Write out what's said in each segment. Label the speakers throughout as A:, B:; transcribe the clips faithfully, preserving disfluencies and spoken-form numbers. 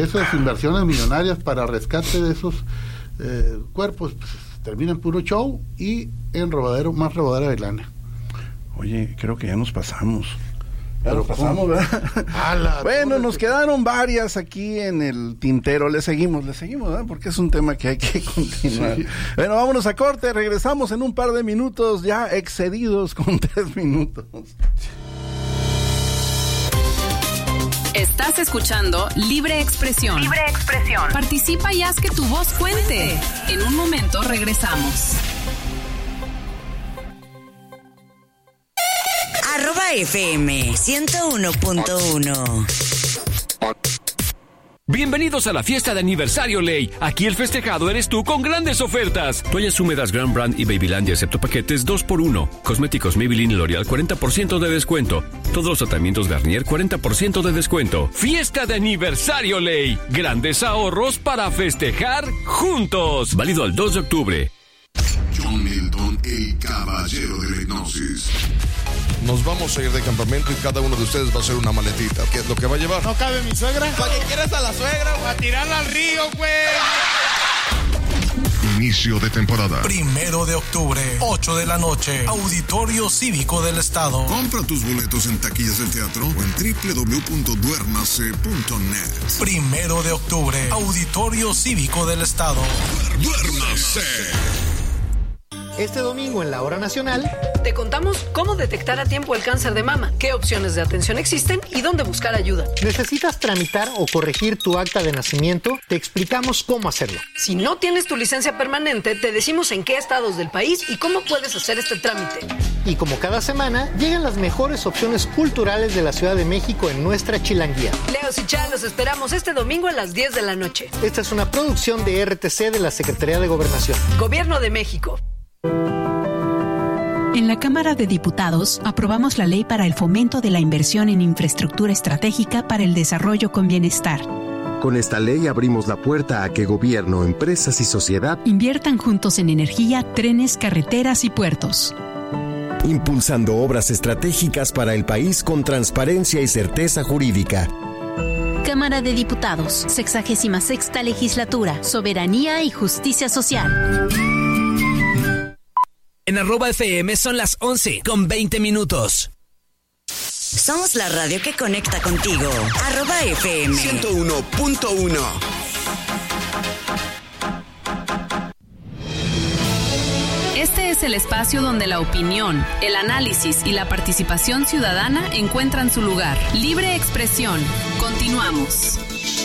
A: esas inversiones millonarias para rescate de esos eh, cuerpos pues, termina en puro show y en robadero, más robadera de lana.
B: Oye, creo que ya nos pasamos. Ya
A: Pero
B: nos pasamos, ¿verdad?
A: ¡Hala!
B: Bueno, nos quedaron varias aquí en el tintero. Le seguimos, le seguimos, ¿verdad? Porque es un tema que hay que continuar. Sí. Bueno, vámonos a corte. Regresamos en un par de minutos, ya excedidos con tres minutos.
C: Estás escuchando Libre Expresión. Libre Expresión. Participa y haz que tu voz cuente. En un momento regresamos.
D: Arroba F M ciento uno punto uno.
E: Bienvenidos a la fiesta de aniversario Ley. Aquí el festejado eres tú con grandes ofertas. Toallas húmedas Grand Brand y Babylandia excepto paquetes dos por uno. Cosméticos Maybelline y L'Oreal cuarenta por ciento de descuento. Todos los tratamientos Garnier cuarenta por ciento de descuento. Fiesta de aniversario Ley. Grandes ahorros para festejar juntos. Válido al dos de octubre.
F: John Milton, el caballero de la hipnosis.
G: Nos vamos a ir de campamento y cada uno de ustedes va a hacer una maletita. ¿Qué es lo que va a llevar?
H: ¿No cabe mi suegra?
I: ¿Para qué quieres a la suegra?
H: ¡A tirarla al río, güey!
F: Inicio de temporada.
J: Primero de octubre, ocho de la noche, Auditorio Cívico del Estado.
F: Compra tus boletos en taquillas del teatro o en doble u doble u doble u punto duérmase punto net.
J: Primero de octubre, Auditorio Cívico del Estado.
F: ¡Duérmase!
K: Este domingo en la Hora Nacional
L: te contamos cómo detectar a tiempo el cáncer de mama, qué opciones de atención existen y dónde buscar ayuda.
K: ¿Necesitas tramitar o corregir tu acta de nacimiento? Te explicamos cómo hacerlo.
L: Si no tienes tu licencia permanente, te decimos en qué estados del país y cómo puedes hacer este trámite.
K: Y como cada semana, llegan las mejores opciones culturales de la Ciudad de México en nuestra chilanguía.
L: Leos y Chá, los esperamos este domingo a las diez de la noche.
K: Esta es una producción de R T C de la Secretaría de Gobernación.
L: Gobierno de México.
M: En la Cámara de Diputados aprobamos la ley para el fomento de la inversión en infraestructura estratégica para el desarrollo con bienestar.
N: Con esta ley abrimos la puerta a que gobierno, empresas y sociedad
M: inviertan juntos en energía, trenes, carreteras y puertos.
N: Impulsando obras estratégicas para el país con transparencia y certeza jurídica.
O: Cámara de Diputados, sexagésima sexta legislatura, soberanía y justicia social.
P: En arroba F M son las once con veinte minutos.
D: Somos la radio que conecta contigo. Arroba F M
F: ciento uno punto uno.
C: Este es el espacio donde la opinión, el análisis y la participación ciudadana encuentran su lugar. Libre expresión. Continuamos.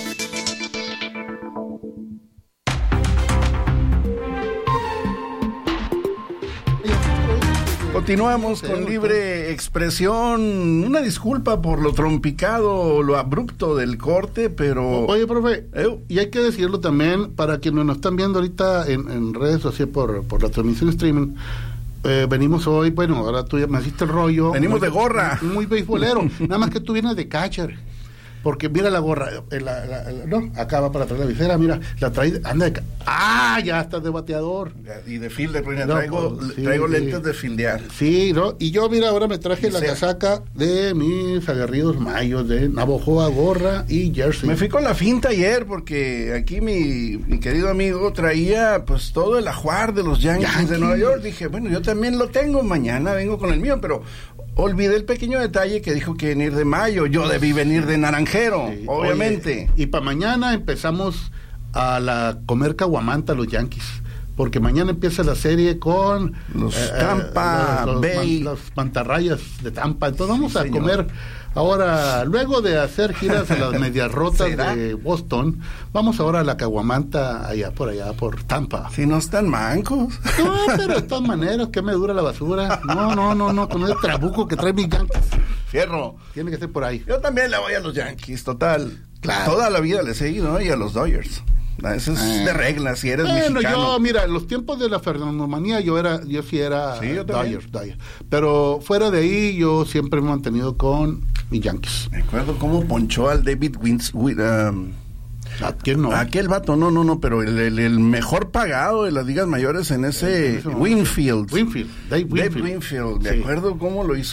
B: Continuamos con Libre Expresión. Una disculpa por lo trompicado o lo abrupto del corte, pero...
A: Oye, profe, eh, y hay que decirlo también, para quienes nos están viendo ahorita en, en redes sociales por, por la transmisión streaming, eh, venimos hoy, bueno, ahora tú ya me hiciste el rollo.
B: Venimos
A: muy,
B: de gorra.
A: Muy, muy beisbolero, nada más que tú vienes de catcher. Porque mira la gorra, eh, la, la, la, no, acá va para atrás la visera, mira, la trae, anda de ca- ¡ah! Ya estás de bateador.
B: Y de fielder, pues,
A: no,
B: traigo,
A: pues, sí,
B: traigo
A: sí.
B: lentes de fildear.
A: Sí, ¿no? Y yo, mira, ahora me traje y la sea. casaca de mis aguerridos mayos de Navojoa, gorra y jersey.
B: Me fui con la finta ayer porque aquí mi, mi querido amigo traía pues todo el ajuar de los Yankees, Yankees de Nueva York. Dije, bueno, yo también lo tengo, mañana vengo con el mío, pero olvidé el pequeño detalle que dijo que venir de mayo. Yo debí venir de naranjero, sí, obviamente.
A: Oye, y para mañana empezamos a la comer caguamanta los Yankees, porque mañana empieza la serie con
B: los eh, Tampa
A: los,
B: Bay,
A: los, los mantarrayas de Tampa. Entonces vamos sí, a
B: señor.
A: comer ahora, luego de hacer giras en las medias rotas de Boston, vamos ahora a la caguamanta allá por allá por Tampa.
B: Si no están mancos.
A: No, pero de todas maneras, que me dura la basura. No, no, no, no, con el trabuco que trae mis Yankees.
B: Fierro.
A: Tiene que ser por ahí.
B: Yo también le voy a los Yankees, total.
A: Claro.
B: Toda la vida les he ido, ¿no? Y a los Dodgers. Eso es eh. de regla, si eres
A: bueno,
B: mexicano.
A: Yo, mira, en los tiempos de la fernandomanía yo era, yo sí era
B: sí, yo
A: Dodgers, Dodgers. Pero fuera de ahí yo siempre me he mantenido con mis Yankees.
B: Me acuerdo cómo ponchó al David Wins, um,
A: ¿A quién no?
B: Aquel vato, no, no, no, pero el, el, el mejor pagado de las ligas mayores en ese, ese Winfield.
A: Winfield, Dave Winfield.
B: Dave Winfield, me sí. acuerdo cómo lo hizo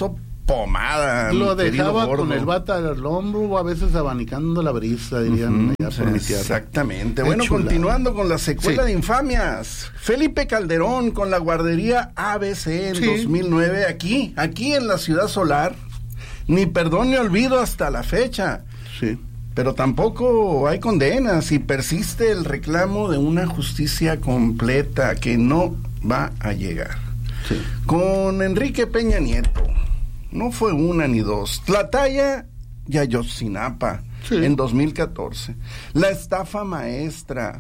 B: pomada.
A: Lo
B: mi querido
A: dejaba
B: gordo.
A: con el bata al hombro o a veces abanicando la brisa, dirían.
B: Uh-huh,
A: allá por mi tierra.
B: Exactamente.
A: Qué
B: Bueno,
A: chulada.
B: continuando con la secuela
A: Sí.
B: de infamias. Felipe Calderón con la guardería A B C en
A: Sí.
B: dos mil nueve, aquí, aquí en la Ciudad Solar. Ni perdón ni olvido hasta la fecha.
A: Sí.
B: Pero tampoco hay condenas y persiste el reclamo de una justicia completa que no va a llegar.
A: Sí.
B: Con Enrique Peña Nieto, no fue una ni dos. Tlataya y Ayotzinapa,
A: Sí.
B: en dos mil catorce. La estafa maestra,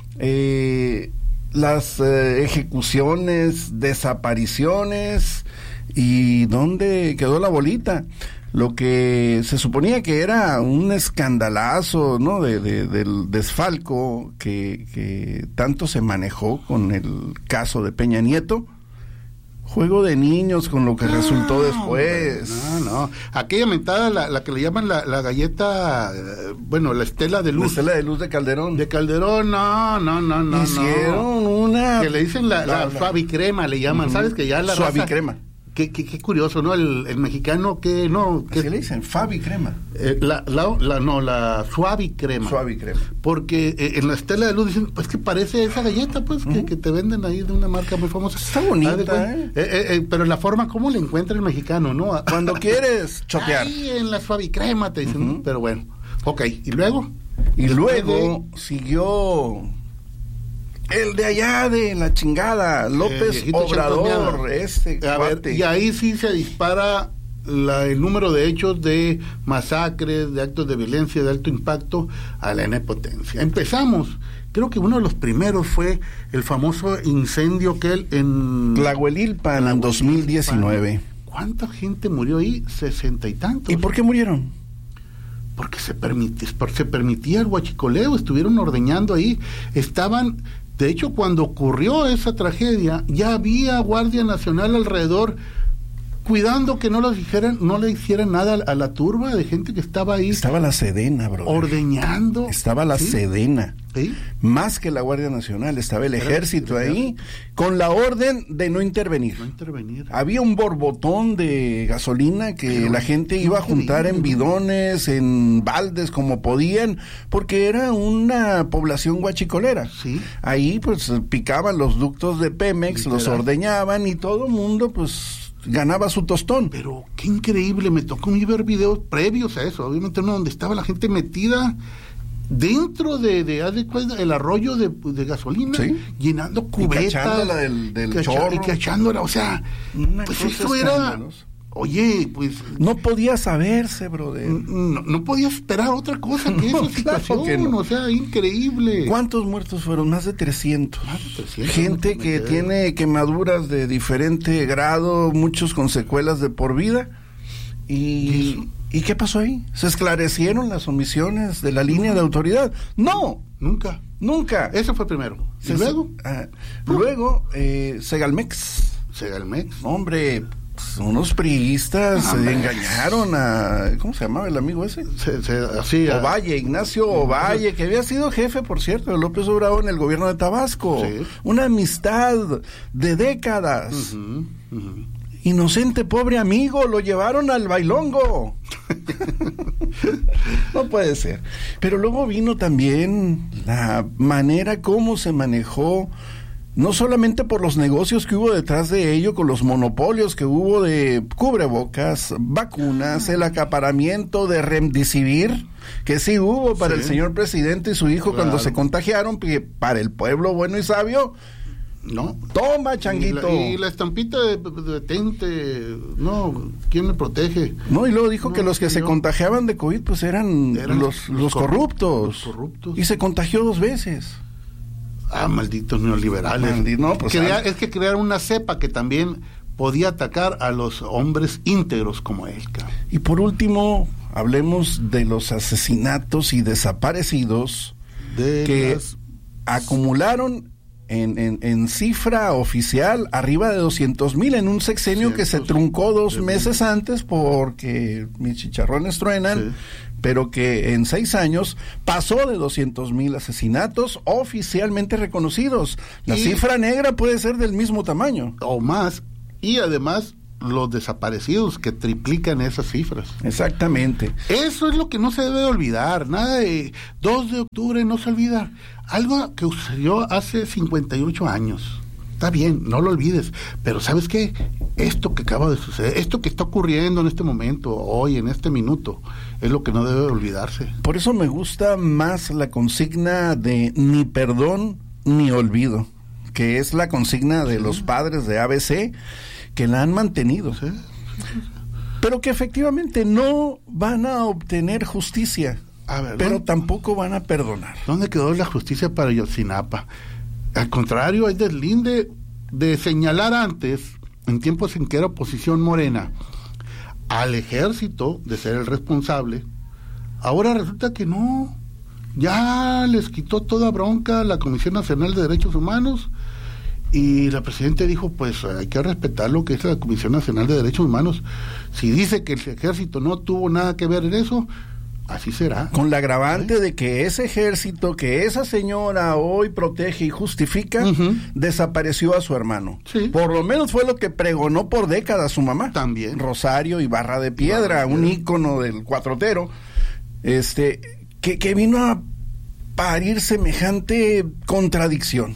B: eh, las eh, ejecuciones, desapariciones, y ¿dónde quedó la bolita? Lo que se suponía que era un escandalazo, ¿no? De, de- del desfalco que, que tanto se manejó con el caso de Peña Nieto. Juego de niños con lo que resultó después.
A: No, no. Aquella mentada, la, la que le llaman la, la galleta, eh, bueno, la estela de
B: La
A: luz.
B: estela de luz de Calderón.
A: De Calderón, no, no, no, no.
B: Hicieron
A: no.
B: una...
A: Que le dicen la, la,
B: la- la-
A: suavicrema, le llaman,
B: Ujú.
A: ¿sabes? Que ya la raza-
B: Suavicrema.
A: Qué, qué, qué curioso, ¿no? El, el mexicano que no... Que,
B: ¿Qué le dicen? Fabi Crema.
A: eh, la, la, la- no, la suavicrema.
B: Suavicrema.
A: Porque eh, en la estela de luz dicen, pues que parece esa galleta, pues, que, que te venden ahí de una marca muy famosa.
B: Está bonita,
A: Ah, de cuenta.
B: ¿eh?
A: Eh, eh, eh, pero la forma, ¿cómo le encuentra el mexicano, no?
B: Cuando quieres chotear.
A: Ahí en la suavicrema te dicen,
B: Ujú.
A: pero bueno. Ok, ¿y luego?
B: Y
A: Después
B: luego siguió el de allá de la chingada, López
A: viejito
B: Obrador,
A: chantoneado.
B: ese
A: A ver,
B: cuate.
A: y ahí sí se dispara la- el número de hechos de masacres, de actos de violencia de alto impacto a la N-potencia. Empezamos, creo que uno de los primeros fue el famoso incendio que él en
B: Tlahuelilpan en dos mil diecinueve.
A: ¿Cuánta gente murió ahí? Sesenta y tantos.
B: ¿Y por qué murieron?
A: Porque se, permite, porque se permitía el huachicoleo, estuvieron ordeñando ahí, estaban, de hecho cuando ocurrió esa tragedia, ya había Guardia Nacional alrededor cuidando que no los dijeran, no le hicieran nada a la turba de gente que estaba ahí
B: Estaba la Sedena, bro.
A: ordeñando.
B: Estaba la
A: ¿Sí?
B: Sedena.
A: ¿Sí?
B: Más que la Guardia Nacional, estaba el
A: Era
B: ejército
A: el
B: ahí con la orden de no intervenir.
A: No intervenir.
B: Había un borbotón de gasolina que
A: Pero,
B: la gente
A: qué
B: iba a juntar en
A: increíble, ¿no?
B: bidones, en baldes, como podían, porque era una población guachicolera.
A: Sí.
B: Ahí pues picaban los ductos de Pemex, los
A: Literal.
B: ordeñaban y todo el mundo pues ganaba su tostón.
A: Pero qué increíble, me tocó a mí ver videos previos a eso, obviamente uno donde estaba la gente metida dentro de, de haz de cuenta, el arroyo de, de gasolina,
B: Sí.
A: llenando
B: Y
A: cubetas.
B: cachándola del- del
A: cacha-
B: chorro.
A: Y cachándola, o sea,
B: Una
A: pues
B: cosa
A: eso era,
B: escandalosa.
A: oye, pues
B: No podía saberse, brother.
A: no, no podía esperar otra cosa que
B: No,
A: esa
B: claro
A: situación,
B: que no.
A: o sea, increíble.
B: ¿Cuántos muertos fueron? Más de trescientos.
A: Más de trescientos,
B: Gente
A: me
B: que
A: quedé.
B: tiene quemaduras de diferente grado, muchos con secuelas de por vida. ¿Y, ¿y qué pasó ahí? ¿Se esclarecieron las omisiones de la línea de autoridad? No,
A: Nunca.
B: nunca.
A: Eso fue primero. ¿Y
B: Se-
A: luego?
B: ah, luego, eh, Segalmex.
A: Segalmex.
B: Hombre, pues, unos priistas
A: Ah,
B: se
A: hombre.
B: engañaron a... ¿Cómo se llamaba el amigo ese?
A: Se, se, así, a-
B: Ovalle, Ignacio Ovalle, que había sido jefe, por cierto, de López Obrador en el gobierno de Tabasco.
A: Sí.
B: Una amistad de décadas.
A: Ujú, ujú.
B: Inocente, pobre amigo, lo llevaron al bailongo. No puede ser. Pero luego vino también la manera como se manejó, no solamente por los negocios que hubo detrás de ello, con los monopolios que hubo de cubrebocas, vacunas, el acaparamiento de Remdesivir, que sí hubo para
A: Sí.
B: el señor presidente y su hijo
A: Claro.
B: cuando se contagiaron, que para el pueblo bueno y sabio,
A: No.
B: toma,
A: Y
B: changuito.
A: la, y la estampita de, de tente, no, ¿quién me protege?
B: No, y luego dijo
A: No,
B: que los que
A: que
B: se
A: yo.
B: contagiaban de COVID pues eran,
A: Eran
B: los,
A: los
B: los corruptos.
A: los corruptos.
B: Y se contagió dos veces.
A: Ah, malditos neoliberales.
B: Maldi- no, pues,
A: Crea-
B: ah.
A: es que crearon una cepa que también podía atacar a los hombres íntegros como él. cabrón.
B: Y por último, hablemos de los asesinatos y desaparecidos
A: De
B: que
A: las-
B: acumularon en, en, en cifra oficial arriba de doscientos mil en un sexenio que se
A: Cientos
B: truncó dos
A: de
B: meses antes porque mis chicharrones truenan,
A: Sí.
B: pero que en seis años pasó de doscientos mil asesinatos oficialmente reconocidos. La
A: Y-
B: cifra negra puede ser del mismo tamaño.
A: o más, y además los desaparecidos, que triplican esas cifras.
B: Exactamente.
A: Eso es lo que no se debe olvidar. Nada de dos de octubre, no se olvida. Algo que sucedió hace cincuenta y ocho años. Está bien, no lo olvides, pero ¿sabes qué? Esto que acaba de suceder, esto que está ocurriendo en este momento, hoy, en este minuto, es lo que no debe olvidarse.
B: Por eso me gusta más la consigna de ni perdón ni olvido, que es la consigna de sí. los padres de A B C, que la han mantenido, ¿sí? pero que efectivamente no van a obtener justicia, a ver, pero ¿dónde? Tampoco van a perdonar.
A: ¿Dónde quedó la justicia para Ayotzinapa? Al contrario, hay deslinde de señalar antes, en tiempos en que era oposición morena, al ejército de ser el responsable. Ahora resulta que no, ya les quitó toda bronca la Comisión Nacional de Derechos Humanos, y la presidenta dijo, pues hay que respetar lo que es la Comisión Nacional de Derechos Humanos. Si dice que el ejército no tuvo nada que ver en eso, así será.
B: Con la agravante ¿sí? de que ese ejército, que esa señora hoy protege y justifica, uh-huh. desapareció a su hermano. Sí. Por lo menos fue lo que pregonó por décadas su mamá.
A: También.
B: Rosario Ibarra de Piedra, un ícono del cuatrotero, este, que, que vino a parir semejante contradicción.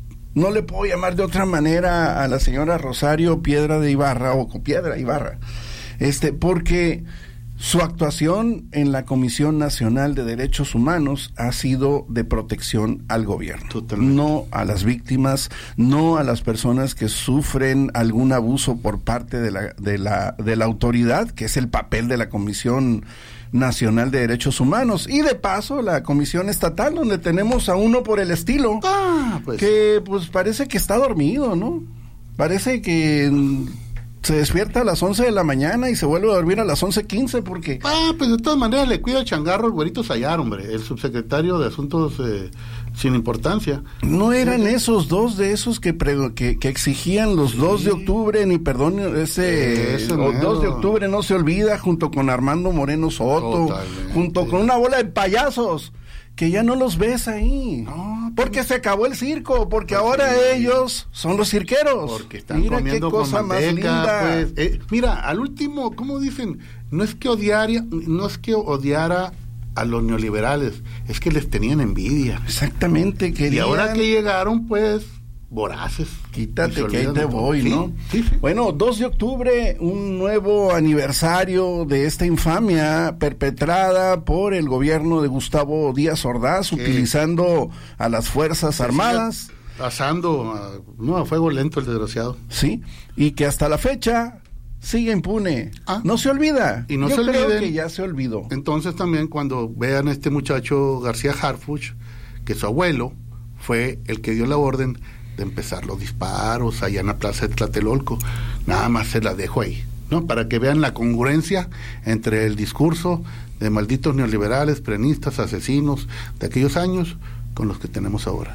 B: No le puedo llamar de otra manera a la señora Rosario Piedra de Ibarra, o Piedra Ibarra, este, porque su actuación en la Comisión Nacional de Derechos Humanos ha sido de protección al gobierno, Totalmente. no a las víctimas, no a las personas que sufren algún abuso por parte de la, de la, de la autoridad, que es el papel de la Comisión Nacional de Derechos Humanos, y de paso la Comisión Estatal, donde tenemos a uno por el estilo, ah, pues. que pues parece que está dormido, ¿no? Parece que se despierta a las once de la mañana y se vuelve a dormir a las once quince porque...
A: Ah, pues de todas maneras le cuida el changarro el güerito Sayar, hombre, el subsecretario de Asuntos eh, sin Importancia.
B: ¿No eran esos dos de esos que pre- que, que exigían los sí. dos de octubre, ni perdón, ese... ese los dos de octubre no se olvida, junto con Armando Moreno Soto, Totalmente. junto con una bola de payasos, que ya no los ves ahí, no, porque se acabó el circo, porque pues ahora sí. ellos son los cirqueros.
A: Porque están mira comiendo qué cosa con manteca, más linda. Pues, eh, mira, al último, ¿cómo dicen? No es que odiara, no es que odiara a los neoliberales, es que les tenían envidia.
B: Exactamente, querían...
A: Y ahora que llegaron, pues, voraces.
B: Quítate que ahí te voy, ¿no? Sí, sí, sí. Bueno, dos de octubre, un nuevo aniversario de esta infamia perpetrada por el gobierno de Gustavo Díaz Ordaz, ¿Qué? utilizando a las Fuerzas Se Armadas.
A: Pasando a, no, a fuego lento el desgraciado.
B: Sí, y que hasta la fecha sigue impune. Ah, no se olvida.
A: Y no
B: Yo
A: se
B: creo
A: olviden,
B: que ya se olvidó.
A: Entonces también cuando vean a este muchacho García Harfuch, que su abuelo fue el que dio la orden de empezar los disparos allá en la plaza de Tlatelolco, nada más se la dejo ahí, ¿no? Para que vean la congruencia entre el discurso de malditos neoliberales, prenistas, asesinos de aquellos años con los que tenemos ahora.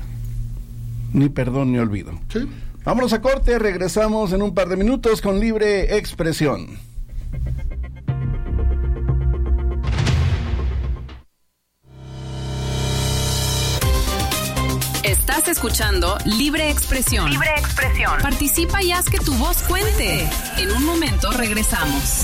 B: Ni perdón ni olvido.
A: Sí.
B: Vámonos a corte, regresamos en un par de minutos con Libre Expresión.
C: Estás escuchando Libre Expresión.
I: Libre Expresión.
C: Participa y haz que tu voz cuente. En un momento regresamos.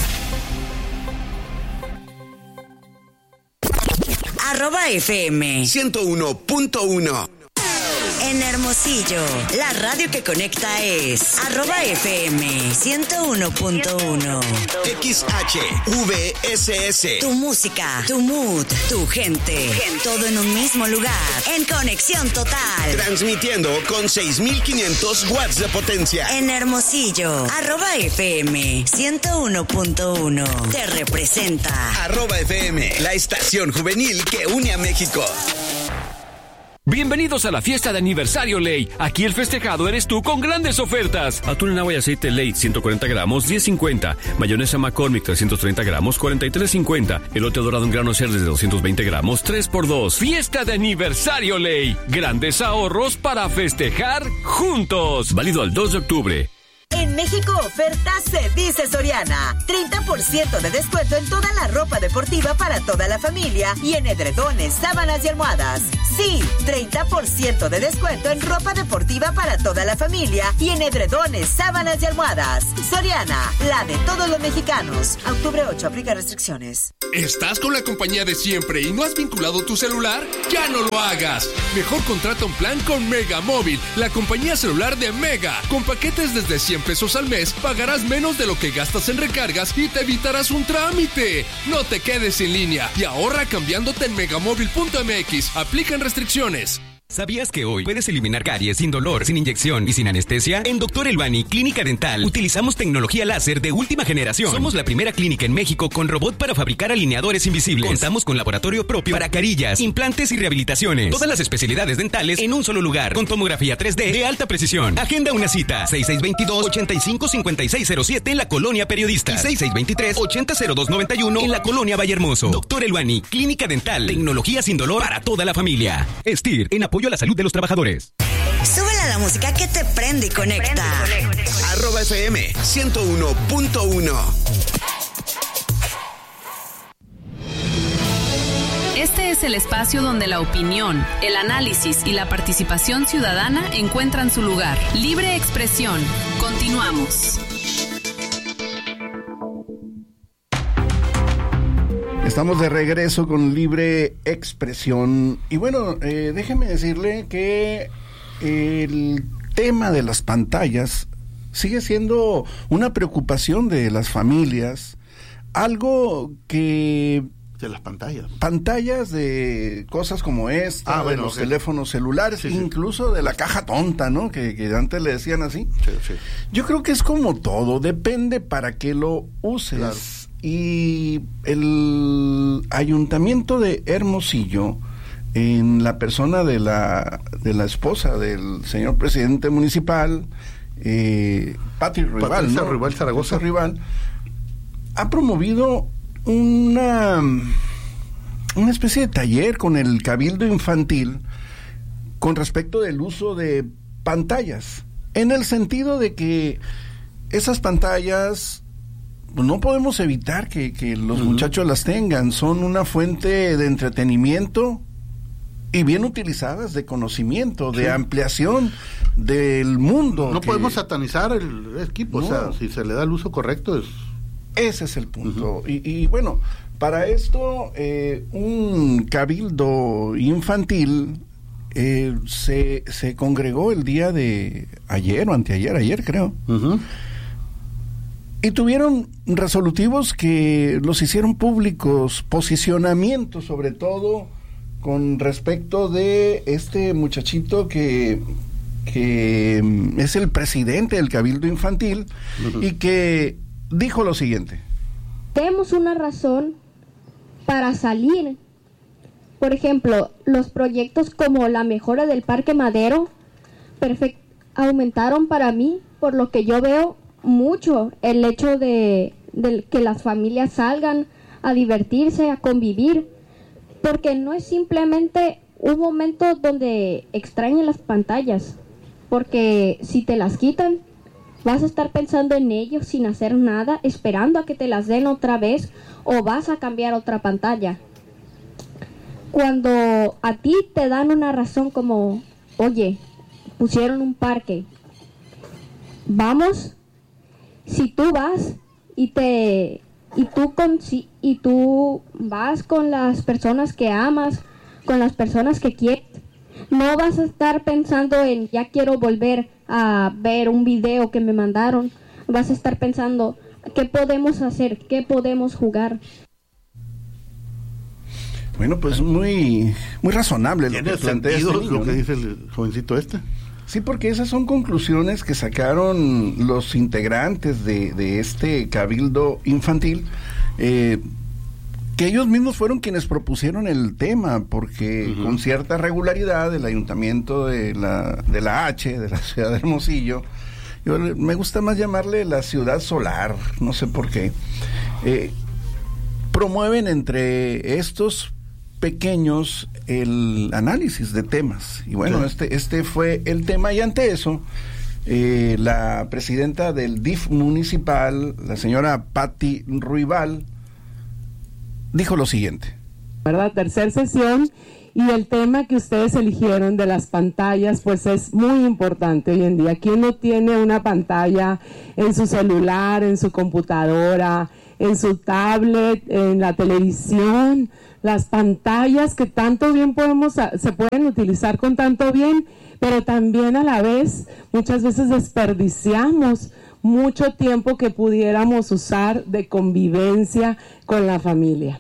D: Arroba F M
P: ciento uno punto uno.
D: En Hermosillo, la radio que conecta es arroba F M ciento uno punto uno.
P: X H V S S.
D: Tu música, tu mood, tu gente, todo en un mismo lugar, en conexión total.
P: Transmitiendo con seis mil quinientos watts de potencia.
D: En Hermosillo, arroba F M ciento uno punto uno. Te representa.
P: Arroba F M, la estación juvenil que une a México.
E: Bienvenidos a la fiesta de aniversario Ley. Aquí el festejado eres tú con grandes ofertas. Atún en agua y aceite Ley, ciento cuarenta gramos, diez cincuenta. Mayonesa McCormick, trescientos treinta gramos, cuarenta y tres cincuenta. Elote dorado en grano Cerdes de doscientos veinte gramos, tres por dos. Fiesta de aniversario Ley. Grandes ahorros para festejar juntos. Válido al dos de octubre.
D: En México oferta se dice Soriana. treinta por ciento de descuento en toda la ropa deportiva para toda la familia y en edredones, sábanas y almohadas. Sí, treinta por ciento de descuento en ropa deportiva para toda la familia y en edredones, sábanas y almohadas. Soriana, la de todos los mexicanos. A octubre ocho, aplica restricciones.
I: ¿Estás con la compañía de siempre y no has vinculado tu celular? ¡Ya no lo hagas! Mejor contrata un plan con Mega Móvil, la compañía celular de Mega. Con paquetes desde cien pesos al mes, pagarás menos de lo que gastas en recargas y te evitarás un trámite. No te quedes sin línea y ahorra cambiándote en megamóvil punto m x. Aplican restricciones.
Q: ¿Sabías que hoy puedes eliminar caries sin dolor, sin inyección y sin anestesia? En Doctor Elbani Clínica Dental utilizamos tecnología láser de última generación. Somos la primera clínica en México con robot para fabricar alineadores invisibles. Contamos con laboratorio propio para carillas, implantes y rehabilitaciones. Todas las especialidades dentales en un solo lugar, con tomografía tres D de alta precisión. Agenda una cita, seis seis dos dos, ocho cinco cinco seis cero siete en la Colonia Periodista y seis seis dos tres, ocho cero cero dos nueve uno en la Colonia Vallehermoso. Doctor Elbani Clínica Dental, tecnología sin dolor para toda la familia. Estir, en apoyo a la salud de los trabajadores.
D: Súbele a la música que te prende y conecta.
P: Arroba F M ciento uno punto uno.
C: Este es el espacio donde la opinión, el análisis y la participación ciudadana encuentran su lugar. Libre expresión. Continuamos.
B: Estamos de regreso con Libre Expresión. Y bueno, eh, déjeme decirle que el tema de las pantallas sigue siendo una preocupación de las familias. Algo que...
A: De las pantallas.
B: Pantallas de cosas como esta,
A: ah, bueno,
B: de los
A: okay.
B: teléfonos celulares, sí, incluso sí. de la caja tonta, ¿no? Que, que antes le decían así.
A: Sí, sí.
B: Yo creo que es como todo, depende para qué lo uses. Claro. Y el Ayuntamiento de Hermosillo, en la persona de la de la esposa del señor presidente municipal, eh, Pati Rival, ¿no?
A: Rival Zaragoza.
B: Rival, ha promovido una una especie de taller con el Cabildo Infantil con respecto del uso de pantallas, en el sentido de que esas pantallas no podemos evitar que, que los uh-huh. muchachos las tengan, son una fuente de entretenimiento y bien utilizadas de conocimiento, de sí. ampliación del mundo.
A: No
B: que...
A: podemos satanizar el equipo, no. o sea, si se le da el uso correcto es...
B: Ese es el punto. Uh-huh. Y, y bueno, para esto eh, un cabildo infantil eh, se, se congregó el día de ayer o anteayer, ayer creo.
A: Uh-huh.
B: Y tuvieron resolutivos que los hicieron públicos, posicionamientos sobre todo con respecto de este muchachito que, que es el presidente del Cabildo Infantil uh-huh. y que dijo lo siguiente.
R: Tenemos una razón para salir. Por ejemplo, los proyectos como la mejora del Parque Madero perfect- aumentaron para mí, por lo que yo veo, mucho el hecho de, de que las familias salgan a divertirse, a convivir, porque no es simplemente un momento donde extrañen las pantallas, porque si te las quitan vas a estar pensando en ellos sin hacer nada, esperando a que te las den otra vez o vas a cambiar otra pantalla. Cuando a ti te dan una razón como, oye, pusieron un parque, vamos. Si tú vas y te y tú con y tú vas con las personas que amas, con las personas que quieres, no vas a estar pensando en ya quiero volver a ver un video que me mandaron, vas a estar pensando qué podemos hacer, qué podemos jugar.
B: Bueno, pues muy muy razonable lo que plantea este niño,
A: lo que dice el jovencito este.
B: Sí, porque esas son conclusiones que sacaron los integrantes de, de este cabildo infantil, eh, que ellos mismos fueron quienes propusieron el tema, porque uh-huh. con cierta regularidad el ayuntamiento de la, de la H, de la ciudad de Hermosillo, yo me gusta más llamarle la ciudad solar, no sé por qué, eh, promueven entre estos pequeños el análisis de temas y bueno, sí. este este fue el tema y ante eso eh, la presidenta del D I F municipal, la señora Patti Ruibal, dijo lo siguiente.
S: ¿Verdad? Tercer sesión, y el tema que ustedes eligieron de las pantallas, pues es muy importante hoy en día. ¿Quién no tiene una pantalla en su celular, en su computadora, en su tablet, en la televisión? Las pantallas que tanto bien podemos, se pueden utilizar con tanto bien, pero también a la vez muchas veces desperdiciamos mucho tiempo que pudiéramos usar de convivencia con la familia.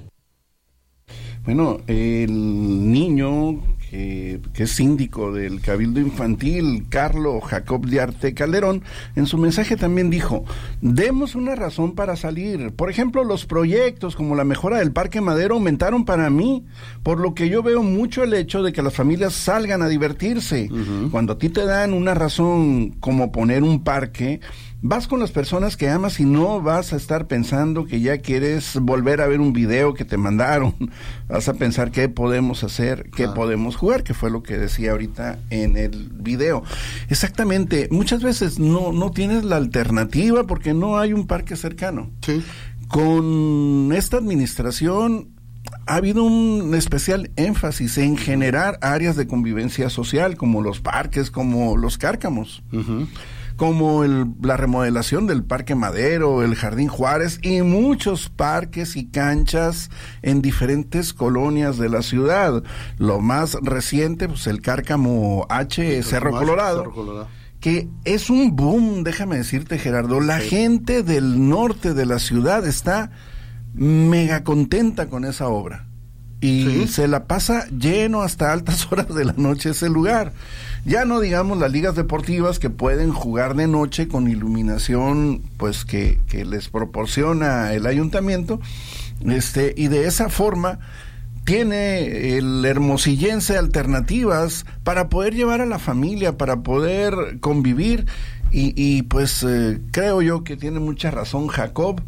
B: Bueno, el niño que, que es síndico del Cabildo Infantil, Carlos Jacob de Arte Calderón, en su mensaje también dijo: demos una razón para salir. Por ejemplo, los proyectos como la mejora del Parque Madero aumentaron para mí, por lo que yo veo mucho el hecho de que las familias salgan a divertirse. Uh-huh. Cuando a ti te dan una razón como poner un parque, vas con las personas que amas y no vas a estar pensando que ya quieres volver a ver un video que te mandaron. Vas a pensar qué podemos hacer, qué ah. podemos jugar, que fue lo que decía ahorita en el video. Exactamente, muchas veces no, no tienes la alternativa porque no hay un parque cercano.
A: Sí.
B: Con esta administración ha habido un especial énfasis en generar áreas de convivencia social, como los parques, como los cárcamos. Uh-huh. Como el, la remodelación del Parque Madero, el Jardín Juárez y muchos parques y canchas en diferentes colonias de la ciudad. Lo más reciente, pues el Cárcamo H, el Cerro Colorado, Cerro Colorado, que es un boom, déjame decirte, Gerardo. La sí. gente del norte de la ciudad está mega contenta con esa obra. Y ¿sí? se la pasa lleno hasta altas horas de la noche ese lugar. Ya no digamos las ligas deportivas que pueden jugar de noche con iluminación pues que, que les proporciona el ayuntamiento, este, y de esa forma tiene el hermosillense alternativas para poder llevar a la familia, para poder convivir, y, y pues eh, creo yo que tiene mucha razón Jacob.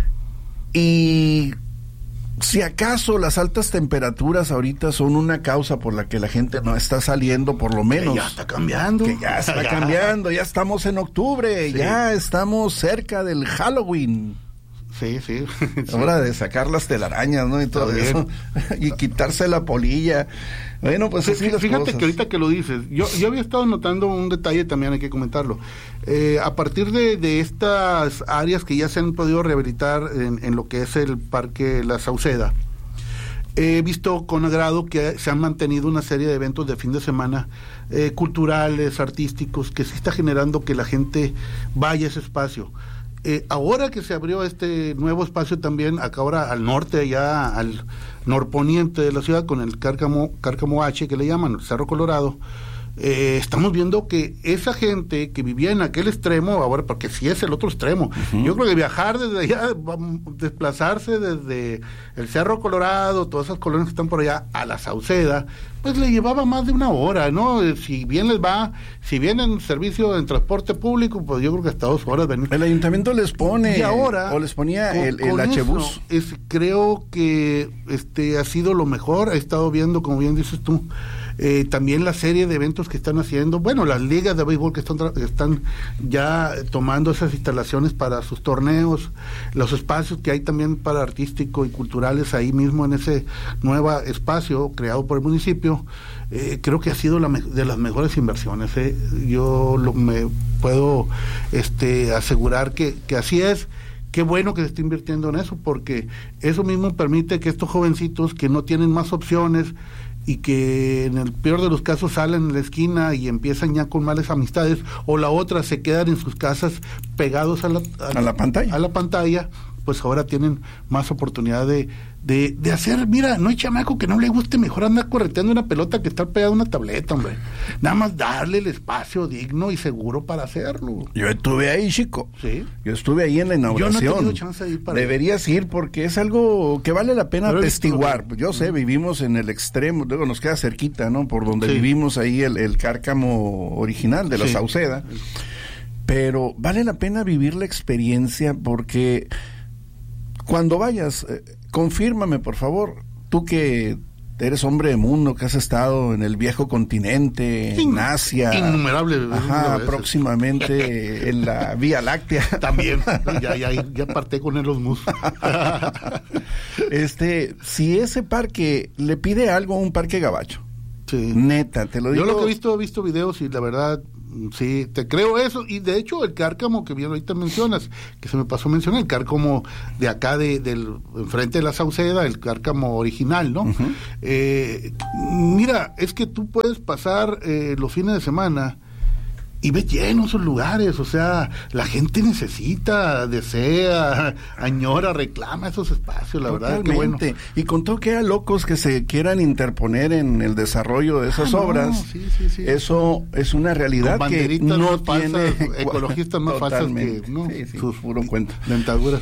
B: Y si acaso las altas temperaturas ahorita son una causa por la que la gente no está saliendo, por lo menos.
A: Que ya está cambiando.
B: Que ya está cambiando, ya estamos en octubre, sí. ya estamos cerca del Halloween.
A: Sí, sí.
B: Hora de sacar las telarañas, ¿no? Y todo También. eso. Y quitarse la polilla. Bueno, pues
A: sí, fíjate cosas. Que ahorita que lo dices, yo, yo había estado notando un detalle, también hay que comentarlo. Eh, a partir de, de estas áreas que ya se han podido rehabilitar en, en lo que es el Parque La Sauceda, he visto con agrado que se han mantenido una serie de eventos de fin de semana eh, culturales, artísticos, que sí está generando que la gente vaya a ese espacio. Eh, ahora que se abrió este nuevo espacio también, acá ahora al norte, ya al norponiente de la ciudad, con el Cárcamo, Cárcamo H, que le llaman, el Cerro Colorado, eh, estamos viendo que esa gente que vivía en aquel extremo, ahora, porque sí es el otro extremo, uh-huh. yo creo que viajar desde allá, desplazarse desde el Cerro Colorado, todas esas colonias que están por allá, a la Sauceda, pues le llevaba más de una hora, ¿no? Si bien les va, si bien en servicio en transporte público, pues yo creo que hasta dos horas venir.
B: El ayuntamiento les pone,
A: y ahora,
B: o les ponía
A: con,
B: el, el H-Bus.
A: Es, creo que este ha sido lo mejor. He estado viendo, como bien dices tú, eh, también la serie de eventos que están haciendo, bueno, las ligas de béisbol que están, están ya tomando esas instalaciones para sus torneos, los espacios que hay también para artístico y culturales ahí mismo en ese nuevo espacio creado por el municipio. Eh, creo que ha sido la me- de las mejores inversiones. Eh. Yo lo, me puedo este, asegurar que, que así es. Qué bueno que se esté invirtiendo en eso, porque eso mismo permite que estos jovencitos que no tienen más opciones y que en el peor de los casos salen en la esquina y empiezan ya con malas amistades, o la otra se quedan en sus casas pegados a la, a,
B: a la pantalla,
A: a la pantalla, pues ahora tienen más oportunidad de, de, de hacer. Mira, no hay chamaco que no le guste mejor andar correteando una pelota que estar pegado a una tableta, hombre. Nada más darle el espacio digno y seguro para hacerlo.
B: Yo estuve ahí, chico.
A: Sí.
B: Yo estuve ahí en la inauguración.
A: Yo no he tenido chance de ir para
B: Deberías ir porque es algo que vale la pena
A: Pero
B: atestiguar. Yo sé, vivimos en el extremo, luego nos queda cerquita, ¿no? Por donde
A: Sí.
B: vivimos ahí el, el Cárcamo original de la
A: Sí.
B: Sauceda. Pero vale la pena vivir la experiencia porque cuando vayas, eh, confírmame por favor, tú que eres hombre de mundo, que has estado en el viejo continente, en Asia.
A: Innumerables.
B: Ajá, próximamente en la Vía Láctea.
A: También, ya, ya, ya parté con él los musos.
B: Este, si ese parque le pide algo a un parque gabacho,
A: sí.
B: Neta, te lo digo.
A: Yo lo que he visto, he visto videos y la verdad, sí, te creo eso. Y de hecho, el cárcamo que bien ahorita mencionas, que se me pasó a mencionar, el cárcamo de acá, de, del enfrente de la Sauceda, el cárcamo original, ¿no? Uh-huh. Eh, mira, es que tú puedes pasar eh, los fines de semana y ves llenos esos lugares, o sea, la gente necesita, desea, añora, reclama esos espacios, la
B: Totalmente.
A: Verdad, que bueno.
B: Y con todo que haya locos que se quieran interponer en el desarrollo de esas ah, obras, no, sí, sí, sí. Eso es una realidad que no tiene...
A: Falsas, ecologistas más falsas que no,
B: sí, sí.
A: sus puro cuento, dentaduras.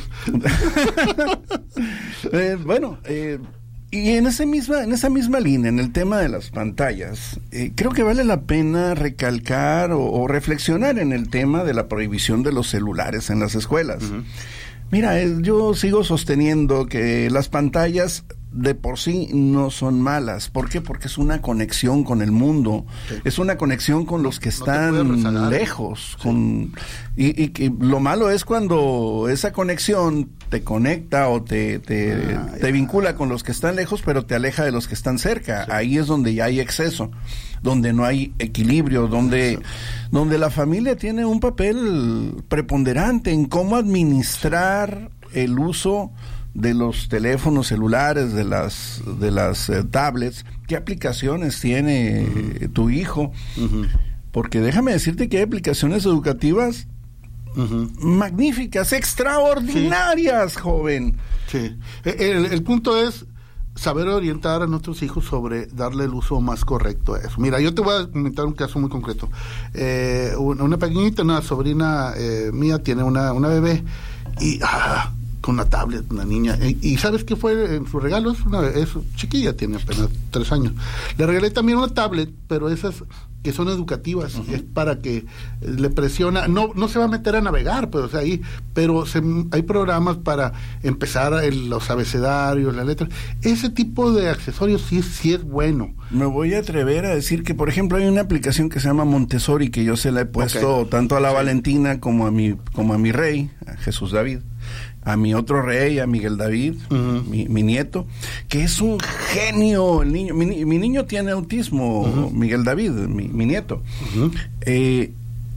B: eh, bueno, eh... Y en esa misma, en esa misma línea, en el tema de las pantallas, eh, creo que vale la pena recalcar o, o reflexionar en el tema de la prohibición de los celulares en las escuelas. Uh-huh. Mira, eh, yo sigo sosteniendo que las pantallas de por sí no son malas. ¿Por qué? Porque es una conexión con el mundo, sí. Es una conexión con los que están no lejos. Sí. Con, y, y que lo malo es cuando esa conexión te conecta o te, te, ah, te vincula con los que están lejos, pero te aleja de los que están cerca. Sí. Ahí es donde ya hay exceso, donde no hay equilibrio, donde, donde la familia tiene un papel preponderante en cómo administrar el uso de los teléfonos celulares, de las de las eh, tablets, qué aplicaciones tiene uh-huh. tu hijo, uh-huh. porque déjame decirte que hay aplicaciones educativas uh-huh. magníficas, extraordinarias, sí. joven.
A: Sí. El, el punto es saber orientar a nuestros hijos sobre darle el uso más correcto a eso. Mira, yo te voy a comentar un caso muy concreto. Eh, una, una pequeñita, una sobrina eh, mía tiene una, una bebé y ah, con una tablet, una niña, y, y ¿sabes qué fue en su regalo? Es una es chiquilla, tiene apenas tres años. Le regalé también una tablet, pero esas que son educativas, uh-huh. es para que le presiona, no no se va a meter a navegar, pero, o sea, ahí, pero se, hay programas para empezar el, los abecedarios, las letras, ese tipo de accesorios sí, sí es bueno.
B: Me voy a atrever a decir que, por ejemplo, hay una aplicación que se llama Montessori, que yo se la he puesto okay. tanto a la sí. Valentina como a mi, como a mi rey, a Jesús David, a mi otro rey, a Miguel David, uh-huh. mi, mi nieto, que es un genio el niño. Mi, mi niño tiene autismo, uh-huh. Miguel David, mi, mi nieto. Uh-huh. Eh,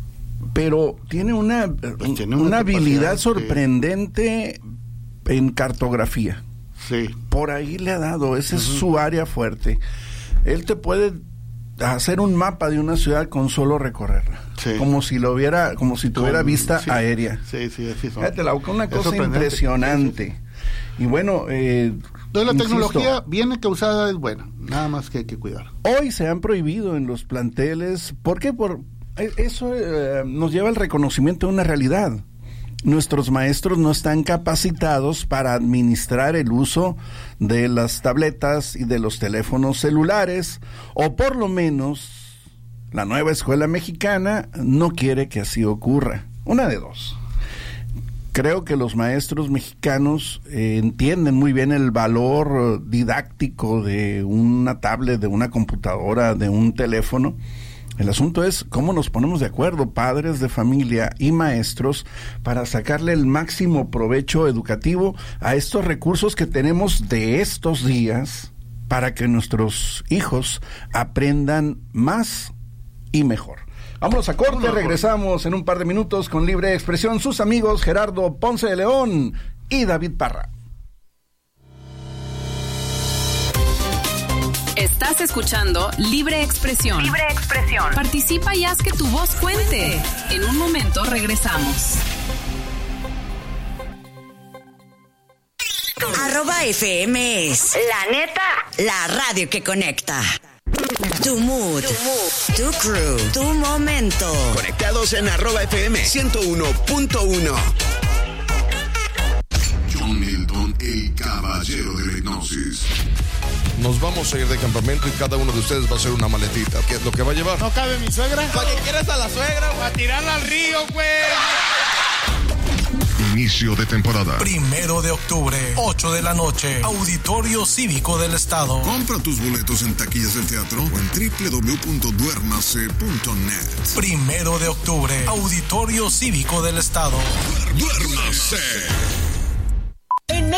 B: pero tiene una, pues tiene una, una habilidad sorprendente que... en cartografía.
A: Sí.
B: Por ahí le ha dado, esa uh-huh. es su área fuerte. Él te puede hacer un mapa de una ciudad con solo recorrerla, sí. como si lo hubiera, como si tuviera con, vista sí. aérea.
A: Sí, sí, sí.
B: Fíjate, la, una cosa impresionante. Sí, sí. Y bueno, eh,
A: entonces la insisto, tecnología bien causada es buena, nada más que hay que cuidar.
B: Hoy se han prohibido en los planteles, ¿por qué? Por eso eh, nos lleva al reconocimiento de una realidad. Nuestros maestros no están capacitados para administrar el uso de las tabletas y de los teléfonos celulares, o por lo menos la nueva escuela mexicana no quiere que así ocurra. Una de dos. Creo que los maestros mexicanos eh, entienden muy bien el valor didáctico de una tablet, de una computadora, de un teléfono. El asunto es cómo nos ponemos de acuerdo, padres de familia y maestros, para sacarle el máximo provecho educativo a estos recursos que tenemos de estos días para que nuestros hijos aprendan más y mejor. Vámonos a corte, regresamos en un par de minutos con Libre Expresión, sus amigos Gerardo Ponce de León y David Parra.
C: Estás escuchando Libre Expresión.
D: Libre Expresión.
C: Participa y haz que tu voz cuente. En un momento regresamos.
D: Arroba F M es la neta, la radio que conecta. Tu mood, tu, mood, tu crew, tu momento.
T: Conectados en arroba F M ciento uno punto uno.
F: John Milton, el caballero de la hipnosis.
G: Nos vamos a ir de campamento y cada uno de ustedes va a hacer una maletita. ¿Qué es lo que va a llevar?
H: ¿No cabe mi suegra?
B: ¿Para qué quieres a la suegra?
H: Para tirarla al río, güey.
F: inicio de temporada.
J: Primero de octubre, ocho de la noche, Auditorio Cívico del Estado.
F: Compra tus boletos en taquillas del teatro o en doble u doble u doble u punto duérmase punto net.
J: Primero de octubre, Auditorio Cívico del Estado.
F: Duérmase.